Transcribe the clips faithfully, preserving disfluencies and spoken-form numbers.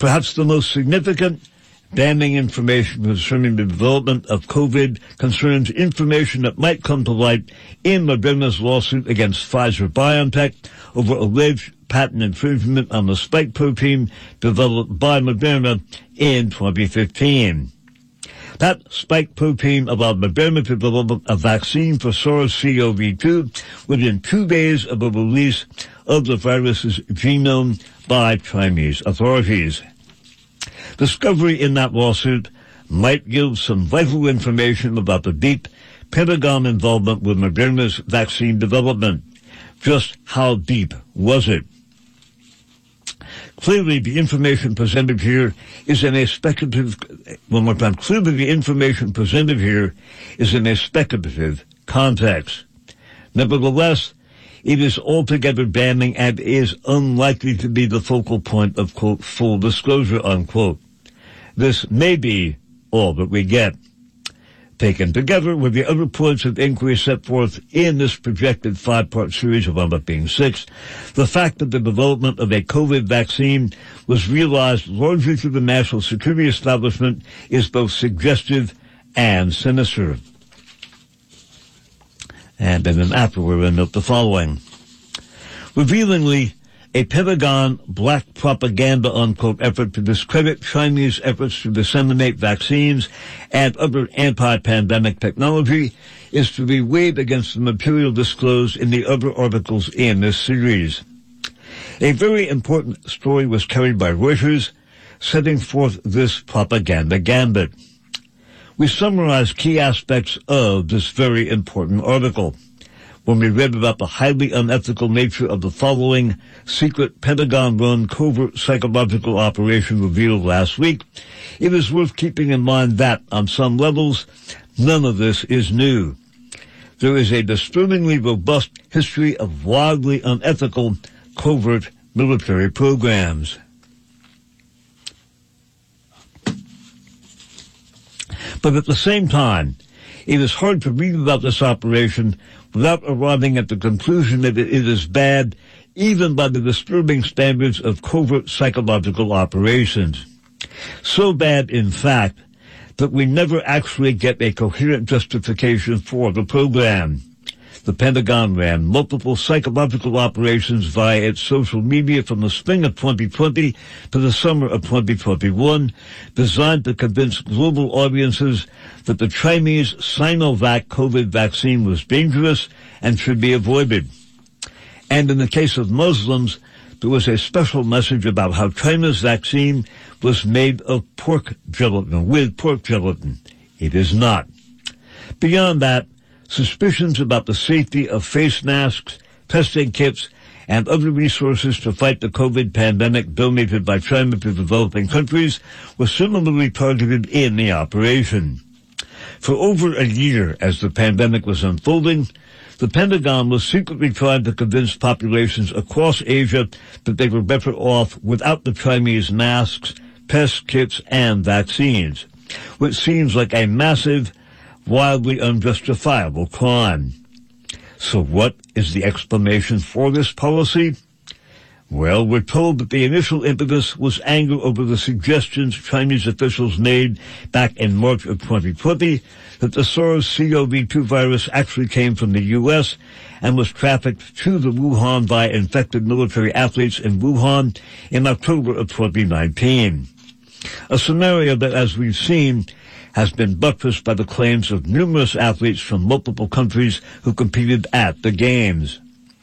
Perhaps the most significant damning information concerning the development of COVID concerns information that might come to light in Moderna's lawsuit against Pfizer-BioNTech over alleged patent infringement on the spike protein developed by Moderna in twenty fifteen. That spike protein allowed Moderna to develop a vaccine for SARS-C o V two within two days of the release of the virus's genome by Chinese authorities. Discovery in that lawsuit might give some vital information about the deep Pentagon involvement with Moderna's vaccine development. Just how deep was it? Clearly, the information presented here is in a speculative, one more time, clearly the information presented here is in a speculative context. Nevertheless, it is altogether damning and is unlikely to be the focal point of, quote, full disclosure, unquote. This may be all that we get. Taken together with the other points of inquiry set forth in this projected five-part series of wound up being six, the fact that the development of a COVID vaccine was realized largely through the national security establishment is both suggestive and sinister. And then after we're going to note the following. Revealingly, a Pentagon black propaganda, unquote, effort to discredit Chinese efforts to disseminate vaccines and other anti-pandemic technology is to be weighed against the material disclosed in the other articles in this series. A very important story was carried by Reuters, setting forth this propaganda gambit. We summarize key aspects of this very important article. When we read about the highly unethical nature of the following secret Pentagon-run covert psychological operation revealed last week, it is worth keeping in mind that, on some levels, none of this is new. There is a disturbingly robust history of wildly unethical covert military programs. But at the same time, it is hard to read about this operation without arriving at the conclusion that it is bad, even by the disturbing standards of covert psychological operations. So bad, in fact, that we never actually get a coherent justification for the program. The Pentagon ran multiple psychological operations via its social media from the spring of twenty twenty to the summer of twenty twenty-one, designed to convince global audiences that the Chinese Sinovac COVID vaccine was dangerous and should be avoided. And in the case of Muslims, there was a special message about how China's vaccine was made of pork gelatin, with pork gelatin. It is not. Beyond that, suspicions about the safety of face masks, testing kits, and other resources to fight the COVID pandemic donated by China to developing countries were similarly targeted in the operation. For over a year, as the pandemic was unfolding, the Pentagon was secretly trying to convince populations across Asia that they were better off without the Chinese masks, test kits, and vaccines, which seems like a massive, wildly unjustifiable crime. So what is the explanation for this policy? Well, we're told that the initial impetus was anger over the suggestions Chinese officials made back in March of twenty twenty that the SARS-C o V two virus actually came from the U S and was trafficked to the Wuhan via infected military athletes in Wuhan in October of twenty nineteen. A scenario that, as we've seen, has been buttressed by the claims of numerous athletes from multiple countries who competed at the Games.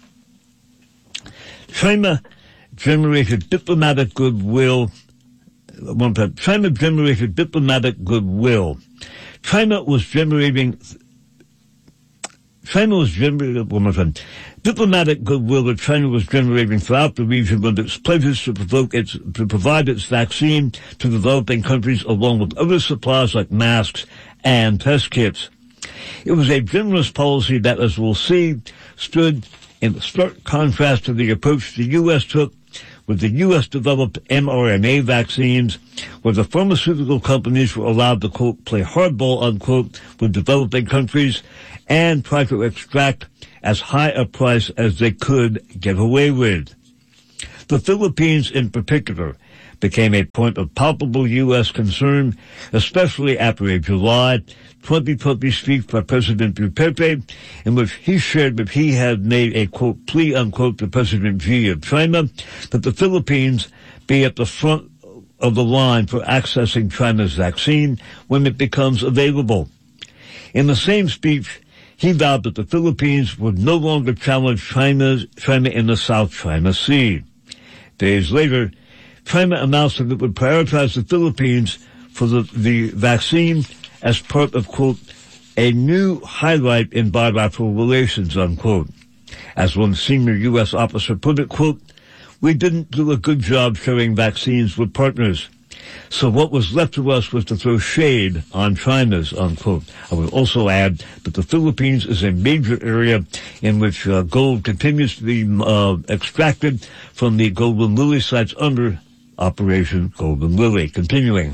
China generated diplomatic goodwill. One time, China generated diplomatic goodwill. China was generating. China was generating. One more time. Diplomatic goodwill that China was generating throughout the region with its pledges to provoke its to provide its vaccine to developing countries, along with other supplies like masks and test kits. It was a generous policy that, as we'll see, stood in stark contrast to the approach the U S took with the U S-developed mRNA vaccines, where the pharmaceutical companies were allowed to, quote, play hardball, unquote, with developing countries and try to extract as high a price as they could get away with. The Philippines, in particular, became a point of palpable U S concern, especially after a July twenty twenty speech by President Duterte, in which he shared that he had made a, quote, plea, unquote, to President Xi of China that the Philippines be at the front of the line for accessing China's vaccine when it becomes available. In the same speech, he vowed that the Philippines would no longer challenge China's, China in the South China Sea. Days later, China announced that it would prioritize the Philippines for the, the vaccine as part of, quote, a new highlight in bilateral relations, unquote. As one senior U S officer put it, quote, we didn't do a good job sharing vaccines with partners. So what was left to us was to throw shade on China's, unquote. I would also add that the Philippines is a major area in which uh, gold continues to be uh, extracted from the Golden Lily sites under Operation Golden Lily. Continuing.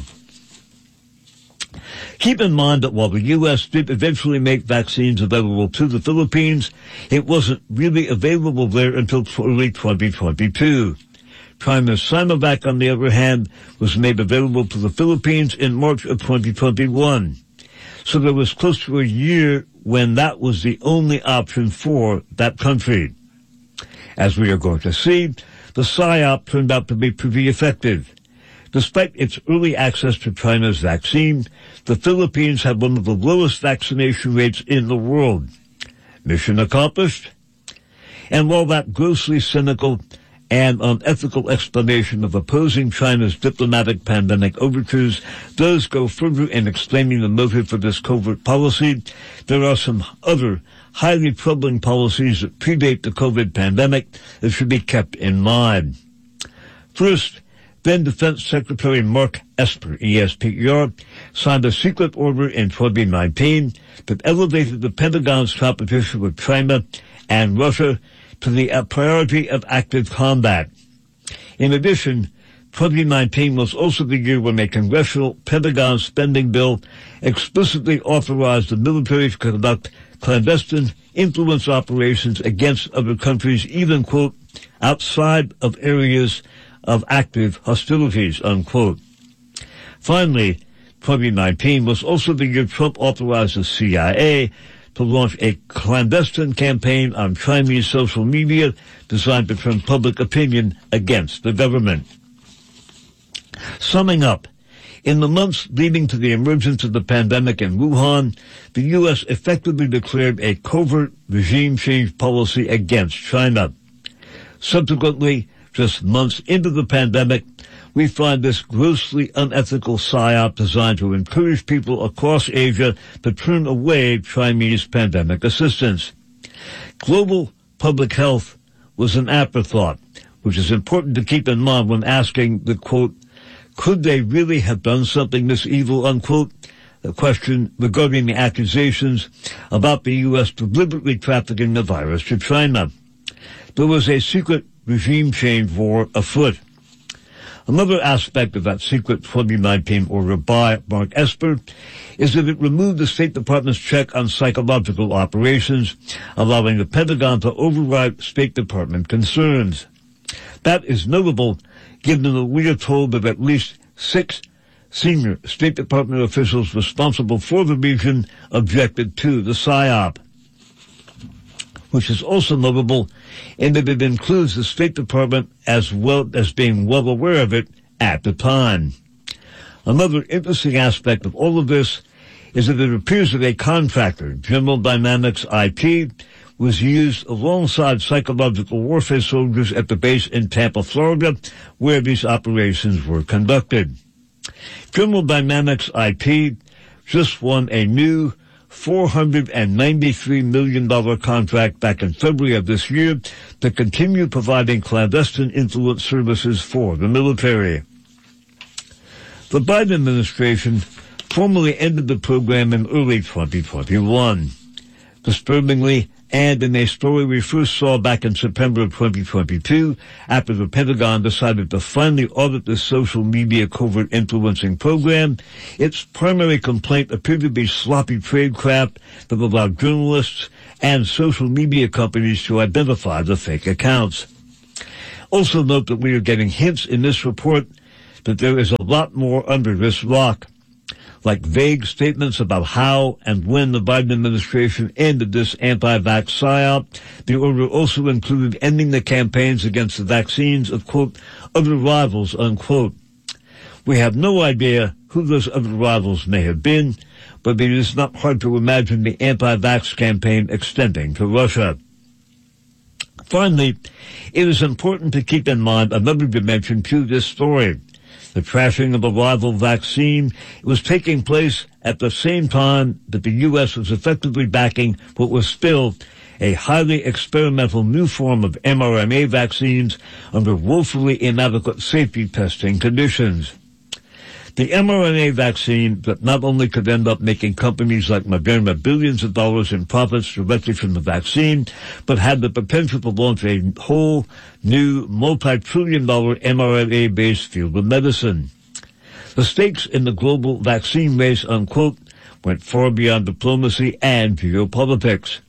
Keep in mind that while the U S did eventually make vaccines available to the Philippines, it wasn't really available there until early twenty twenty-two. China's Sinovac, on the other hand, was made available to the Philippines in March of twenty twenty-one. So there was close to a year when that was the only option for that country. As we are going to see, the PSYOP turned out to be pretty effective. Despite its early access to China's vaccine, the Philippines had one of the lowest vaccination rates in the world. Mission accomplished? And while that grossly cynical and unethical explanation of opposing China's diplomatic pandemic overtures does go further in explaining the motive for this covert policy, there are some other highly troubling policies that predate the COVID pandemic that should be kept in mind. First, then Defense Secretary Mark Esper, E S P E R, signed a secret order in twenty nineteen that elevated the Pentagon's competition with China and Russia to the priority of active combat. In addition, twenty nineteen was also the year when a congressional Pentagon spending bill explicitly authorized the military to conduct clandestine influence operations against other countries, even, quote, outside of areas of active hostilities, unquote. Finally, twenty nineteen was also the year Trump authorized the C I A to launch a clandestine campaign on Chinese social media designed to turn public opinion against the government. Summing up, in the months leading to the emergence of the pandemic in Wuhan, the U S effectively declared a covert regime change policy against China. Subsequently, just months into the pandemic, we find this grossly unethical PSYOP designed to encourage people across Asia to turn away Chinese pandemic assistance. Global public health was an afterthought, which is important to keep in mind when asking the, quote, could they really have done something this evil, unquote? The question regarding the accusations about the U S deliberately trafficking the virus to China. There was a secret regime change war afoot. Another aspect of that secret twenty nineteen order by Mark Esper is that it removed the State Department's check on psychological operations, allowing the Pentagon to override State Department concerns. That is notable, given that we are told that at least six senior State Department officials responsible for the region objected to the PSYOP, which is also notable in that it includes the State Department as well as being well aware of it at the time. Another interesting aspect of all of this is that it appears that a contractor, General Dynamics I T, was used alongside psychological warfare soldiers at the base in Tampa, Florida, where these operations were conducted. General Dynamics I T just won a new four hundred ninety-three million dollars contract back in February of this year to continue providing clandestine influence services for the military. The Biden administration formally ended the program in early twenty twenty-one. Disturbingly, and in a story we first saw back in September of twenty twenty-two, after the Pentagon decided to finally audit the social media covert influencing program, its primary complaint appeared to be sloppy tradecraft that allowed journalists and social media companies to identify the fake accounts. Also note that we are getting hints in this report that there is a lot more under this rock, like vague statements about how and when the Biden administration ended this anti-vax psyop. The order also included ending the campaigns against the vaccines of, quote, other rivals, unquote. We have no idea who those other rivals may have been, but it is not hard to imagine the anti-vax campaign extending to Russia. Finally, it is important to keep in mind another dimension to this story. The trashing of a rival vaccine was taking place at the same time that the U S was effectively backing what was still a highly experimental new form of mRNA vaccines under woefully inadequate safety testing conditions. The mRNA vaccine that not only could end up making companies like Moderna billions of dollars in profits directly from the vaccine, but had the potential to launch a whole new multi-trillion dollar mRNA-based field of medicine. The stakes in the global vaccine race, unquote, went far beyond diplomacy and geopolitics.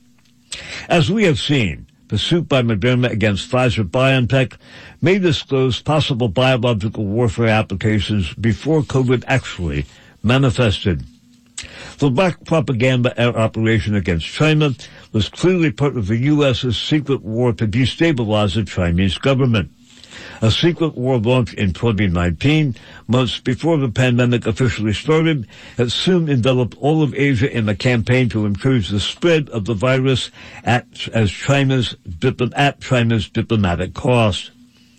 As we have seen, the suit by Moderna against Pfizer-BioNTech may disclose possible biological warfare applications before COVID actually manifested. The black propaganda operation against China was clearly part of the U S's secret war to destabilize the Chinese government. A secret war launched in twenty nineteen, months before the pandemic officially started, that soon enveloped all of Asia in a campaign to encourage the spread of the virus at as China's at China's diplomatic cost.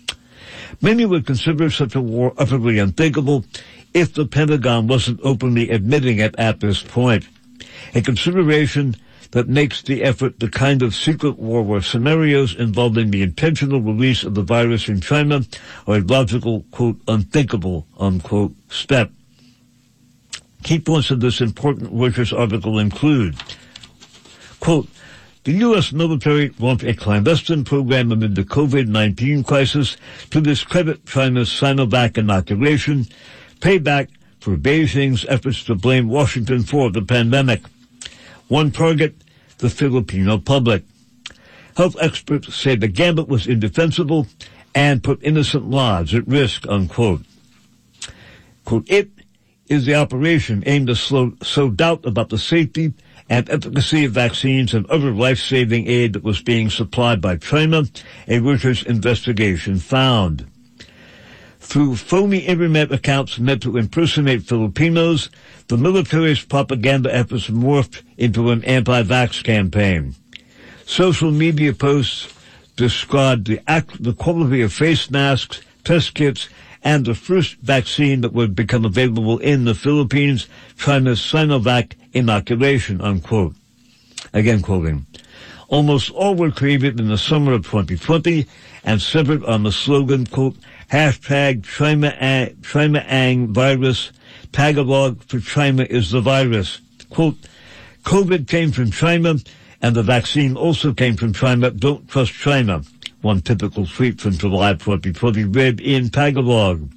Many would consider such a war utterly unthinkable if the Pentagon wasn't openly admitting it at this point. A consideration that makes the effort the kind of secret war where scenarios involving the intentional release of the virus in China are a logical, quote, unthinkable, unquote, step. Key points of this important Reuters article include, quote, the U S military launched a clandestine program amid the COVID nineteen crisis to discredit China's Sinovac inoculation, payback for Beijing's efforts to blame Washington for the pandemic. One target, the Filipino public. Health experts say the gambit was indefensible and put innocent lives at risk, unquote. Quote, it is the operation aimed to slow, sow doubt about the safety and efficacy of vaccines and other life-saving aid that was being supplied by China, a Reuters investigation found. Through phony internet accounts meant to impersonate Filipinos, the military's propaganda efforts morphed into an anti-vax campaign. Social media posts described the, act, the quality of face masks, test kits, and the first vaccine that would become available in the Philippines, China's Sinovac inoculation, unquote. Again quoting, almost all were created in the summer of twenty twenty and centered on the slogan, quote, hashtag China, China Ang virus, Tagalog for China is the virus. Quote, COVID came from China and the vaccine also came from China. Don't trust China. One typical tweet from July twenty twenty read in Tagalog.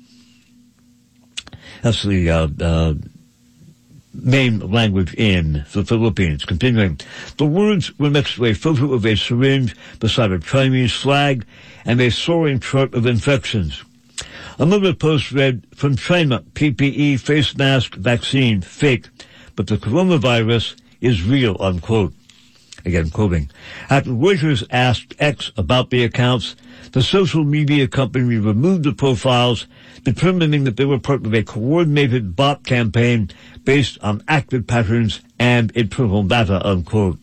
That's the uh, uh, main language in the Philippines. Continuing, the words were next to a photo of a syringe beside a Chinese flag and a soaring chart of infections. Another post read, from China, P P E, face mask, vaccine, fake, but the coronavirus is real, unquote. Again, quoting, after Reuters asked X about the accounts, the social media company removed the profiles, determining that they were part of a coordinated bot campaign based on active patterns and internal data, unquote.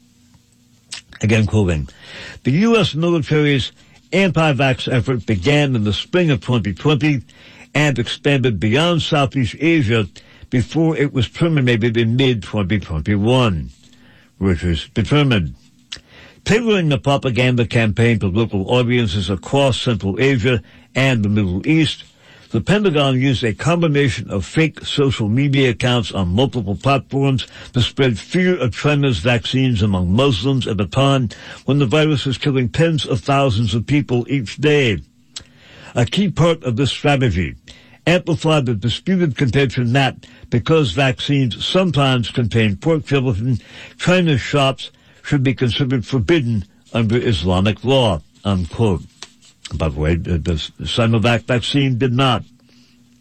Again, quoting, the U S military's anti-vax effort began in the spring of twenty twenty and expanded beyond Southeast Asia before it was terminated in mid twenty twenty-one. Reuters determined. Tailoring the propaganda campaign to local audiences across Central Asia and the Middle East, the Pentagon used a combination of fake social media accounts on multiple platforms to spread fear of China's vaccines among Muslims at a time when the virus is killing tens of thousands of people each day. A key part of this strategy amplified the disputed contention that, because vaccines sometimes contain pork gelatin, China's shops should be considered forbidden under Islamic law, unquote. By the way, the Sinovac vaccine did not.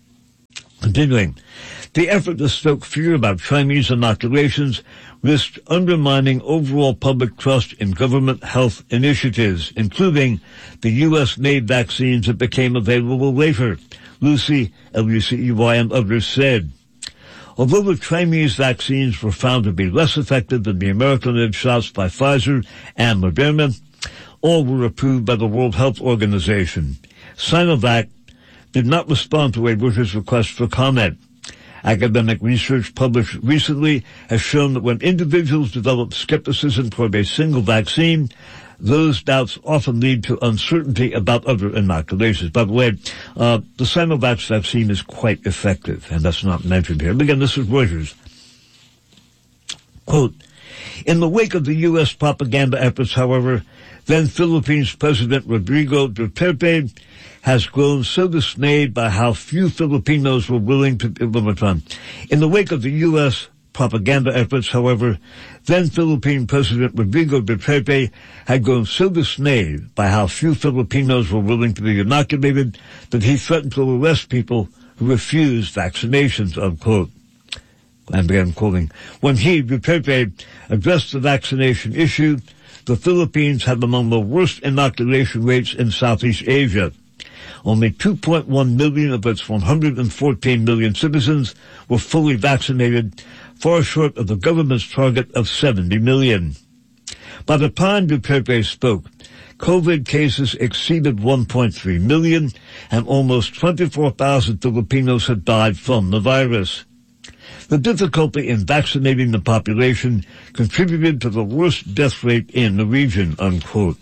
Continuing, the effort to stoke fear about Chinese inoculations risked undermining overall public trust in government health initiatives, including the U S-made vaccines that became available later, Lucy, L U C E Y, and others said. Although the Chinese vaccines were found to be less effective than the American-made shots by Pfizer and Moderna, all were approved by the World Health Organization. Sinovac did not respond to a Reuters request for comment. Academic research published recently has shown that when individuals develop skepticism toward a single vaccine, those doubts often lead to uncertainty about other inoculations. By the way, uh, the Sinovac vaccine is quite effective, and that's not mentioned here. But again, this is Reuters. Quote, in the wake of the U S propaganda efforts, however, then Philippines President Rodrigo Duterte has grown so dismayed by how few Filipinos were willing to, in the wake of the U S propaganda efforts, however, then Philippine President Rodrigo Duterte had grown so dismayed by how few Filipinos were willing to be inoculated that he threatened to arrest people who refused vaccinations, unquote. And again, quoting, when he, Duterte, addressed the vaccination issue, the Philippines had among the worst inoculation rates in Southeast Asia. Only two point one million of its one hundred fourteen million citizens were fully vaccinated, far short of the government's target of seventy million. By the time Duterte spoke, COVID cases exceeded one point three million, and almost twenty-four thousand Filipinos had died from the virus. The difficulty in vaccinating the population contributed to the worst death rate in the region, unquote.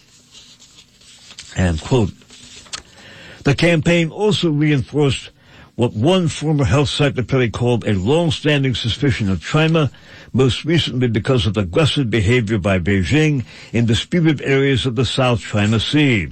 And quote, the campaign also reinforced what one former health secretary called a long-standing suspicion of China, most recently because of aggressive behavior by Beijing in disputed areas of the South China Sea.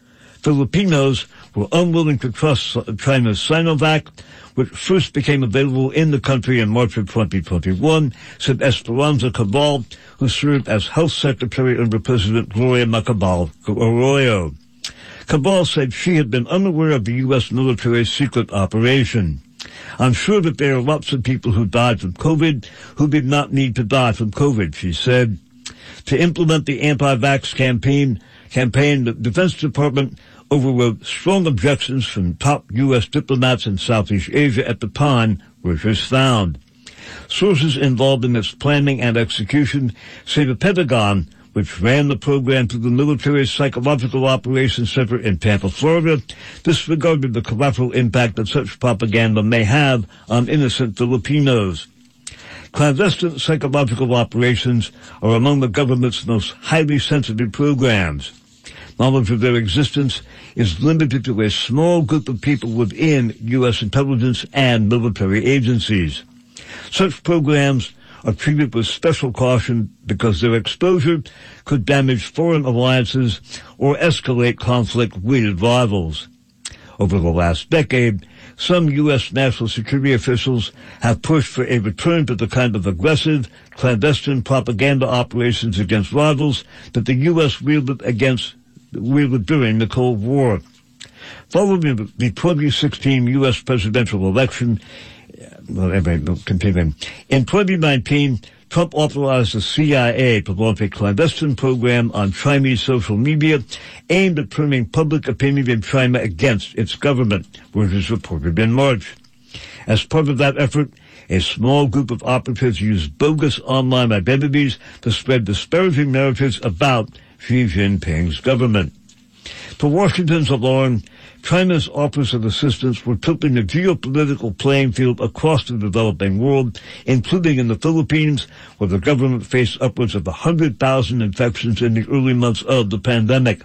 Filipinos were unwilling to trust China's Sinovac, which first became available in the country in March of twenty twenty-one, said Esperanza Cabal, who served as health secretary under President Gloria Macapagal Arroyo. Cabal said she had been unaware of the U S military's secret operation. I'm sure that there are lots of people who died from COVID who did not need to die from COVID, she said. To implement the anti-vax campaign, campaign, the Defense Department overrode strong objections from top U S diplomats in Southeast Asia at the time, Reuters found. Sources involved in its planning and execution say the Pentagon, which ran the program through the military's Psychological Operations Center in Tampa, Florida, disregarded the collateral impact that such propaganda may have on innocent Filipinos. Clandestine psychological operations are among the government's most highly sensitive programs. Knowledge of their existence is limited to a small group of people within U S intelligence and military agencies. Such programs are treated with special caution because their exposure could damage foreign alliances or escalate conflict with rivals. Over the last decade, some U S national security officials have pushed for a return to the kind of aggressive, clandestine propaganda operations against rivals that the U S wielded against wielded during the Cold War. Following the twenty sixteen U S presidential election, well, anyway, continuing, in twenty nineteen, Trump authorized the C I A to launch a clandestine program on Chinese social media aimed at turning public opinion in China against its government, which is reported in March. As part of that effort, a small group of operatives used bogus online identities to spread disparaging narratives about Xi Jinping's government. To Washington's alarm, China's offers of assistance were tilting the geopolitical playing field across the developing world, including in the Philippines, where the government faced upwards of one hundred thousand infections in the early months of the pandemic.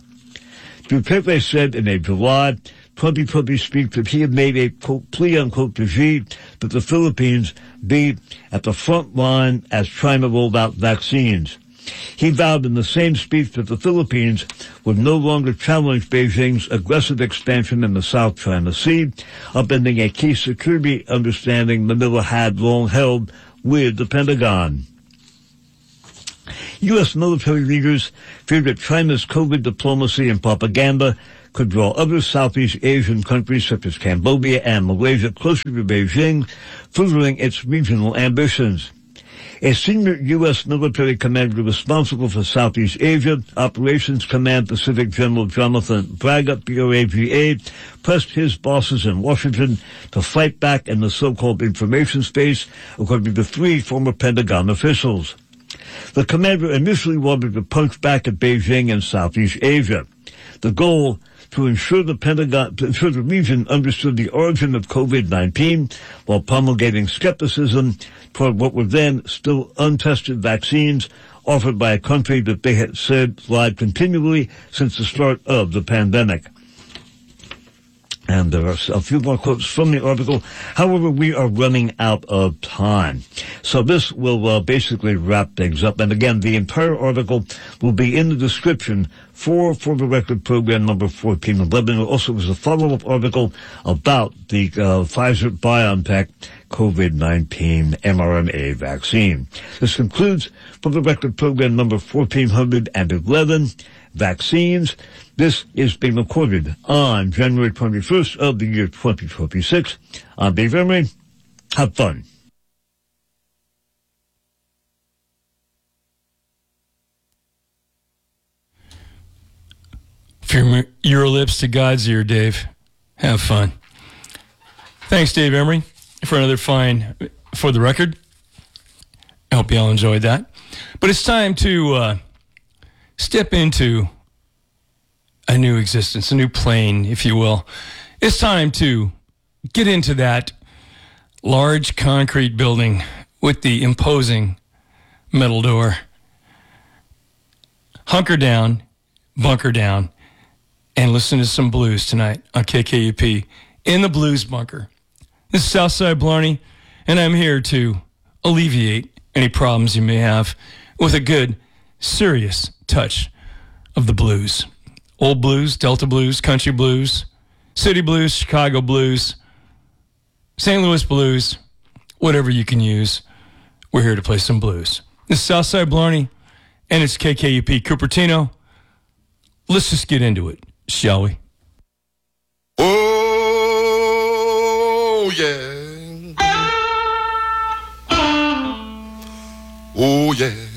Duterte said in a July twenty twenty speech that he had made a, quote, plea, unquote, to Xi that the Philippines be at the front line as China rolled out vaccines. He vowed in the same speech that the Philippines would no longer challenge Beijing's aggressive expansion in the South China Sea, upending a key security understanding Manila had long held with the Pentagon. U S military leaders feared that China's COVID diplomacy and propaganda could draw other Southeast Asian countries such as Cambodia and Malaysia closer to Beijing, furthering its regional ambitions. A senior U S military commander responsible for Southeast Asia, Operations Command Pacific General Jonathan Braga, B R A G A, pressed his bosses in Washington to fight back in the so-called information space, according to three former Pentagon officials. The commander initially wanted to punch back at Beijing and Southeast Asia. The goal, to ensure the Pentagon, to ensure the region understood the origin of COVID nineteen while promulgating skepticism toward what were then still untested vaccines offered by a country that they had said lied continually since the start of the pandemic. And there are a few more quotes from the article. However, we are running out of time. So this will uh, basically wrap things up. And again, the entire article will be in the description for For the Record program number fourteen eleven. There also was a follow-up article about the uh, Pfizer-BioNTech COVID nineteen mRNA vaccine. This concludes For the Record program number fourteen eleven, Vaccines. This is being recorded on January twenty-first of the year twenty twenty-six. I'm Dave Emery. Have fun. From your lips to God's ear, Dave. Have fun. Thanks, Dave Emery, for another fine For the Record. I hope you all enjoyed that. But it's time to uh, step into a new existence, a new plane, if you will. It's time to get into that large concrete building with the imposing metal door. Hunker down, bunker down, and listen to some blues tonight on K K U P in the Blues Bunker. This is Southside Blarney, and I'm here to alleviate any problems you may have with a good, serious touch of the blues. Old blues, Delta blues, country blues, city blues, Chicago blues, Saint Louis blues, whatever you can use. We're here to play some blues. This is Southside Blarney, and it's K K U P Cupertino. Let's just get into it, shall we? Oh, yeah. Oh, yeah.